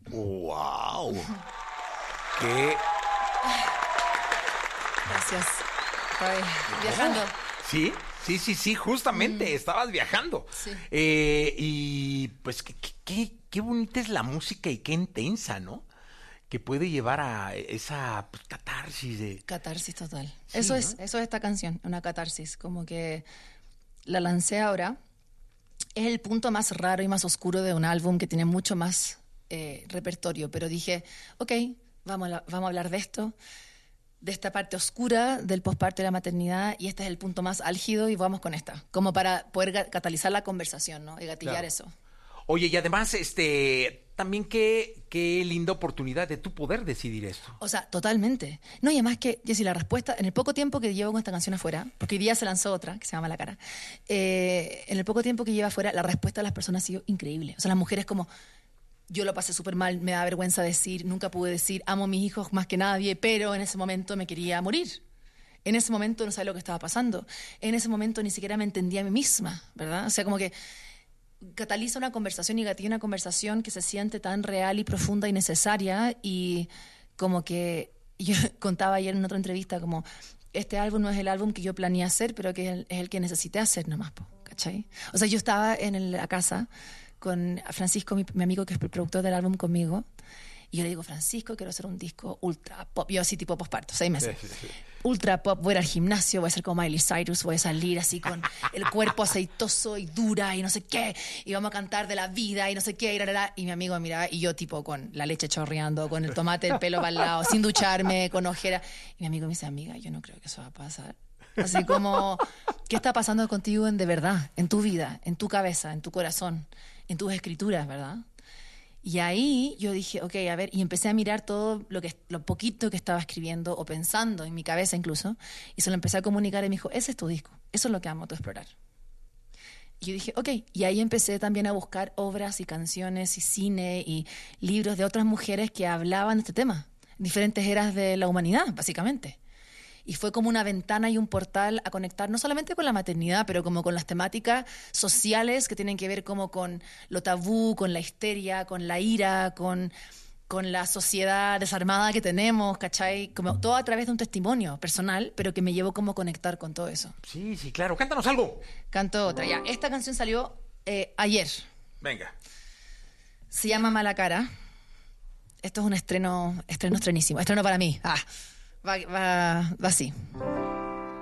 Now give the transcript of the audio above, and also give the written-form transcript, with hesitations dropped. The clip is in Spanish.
¡Wow! ¡Qué! Gracias. Estoy viajando. Sí, justamente, estabas viajando. Sí. Y pues qué bonita es la música y qué intensa, ¿no? Que puede llevar a esa pues, catarsis de... Catarsis total. Sí, eso ¿no? es esta canción, una catarsis. Como que la lancé ahora. Es el punto más raro y más oscuro de un álbum que tiene mucho más repertorio. Pero dije, ok, vamos a hablar de esto, de esta parte oscura del posparto y la maternidad, y este es el punto más álgido y vamos con esta, como para poder catalizar la conversación, ¿no? Y gatillar Claro. eso. Oye, y además, también qué linda oportunidad de tú poder decidir esto. O sea, totalmente. No, y además que, Jessy, la respuesta, en el poco tiempo que llevo con esta canción afuera, porque hoy día se lanzó otra, que se llama La Cara, en el poco tiempo que lleva afuera, la respuesta de las personas ha sido increíble. O sea, las mujeres como, yo lo pasé súper mal, me da vergüenza decir, nunca pude decir, amo a mis hijos más que nadie, pero en ese momento me quería morir. En ese momento no sabía lo que estaba pasando. En ese momento ni siquiera me entendía a mí misma, ¿verdad? O sea, como que cataliza una conversación y gatilla una conversación que se siente tan real y profunda y necesaria, y como que yo contaba ayer en otra entrevista como este álbum no es el álbum que yo planeé hacer, pero que es el que necesité hacer nomás, ¿cachai? O sea, yo estaba en la casa con Francisco, mi amigo que es el productor del álbum conmigo, y yo le digo, Francisco, quiero hacer un disco ultra pop. Yo así tipo posparto, 6 meses. Sí. Ultra pop, voy a ir al gimnasio, voy a ser como Miley Cyrus, voy a salir así con el cuerpo aceitoso y dura y no sé qué, y vamos a cantar de la vida y no sé qué, y mi amigo miraba, y yo tipo con la leche chorreando, con el tomate, el pelo para el lado, sin ducharme, con ojera. Y mi amigo me dice, amiga, yo no creo que eso va a pasar. Así como, ¿qué está pasando contigo de verdad, en tu vida, en tu cabeza, en tu corazón, en tus escrituras, verdad? Y ahí yo dije, ok, a ver, y empecé a mirar todo lo poquito que estaba escribiendo o pensando en mi cabeza incluso, y se lo empecé a comunicar y me dijo, ese es tu disco, eso es lo que amo tú explorar. Y yo dije, ok, y ahí empecé también a buscar obras y canciones y cine y libros de otras mujeres que hablaban de este tema, diferentes eras de la humanidad, básicamente. Y fue como una ventana y un portal a conectar no solamente con la maternidad, pero como con las temáticas sociales que tienen que ver como con lo tabú, con la histeria, con la ira, con la sociedad desarmada que tenemos, ¿cachai? Como todo a través de un testimonio personal, pero que me llevó como a conectar con todo eso. Sí, claro. Cántanos algo. Canto otra, ya. Esta canción salió ayer. Venga. Se llama Mala Cara. Esto es un estrenísimo. Estreno para mí. Va así.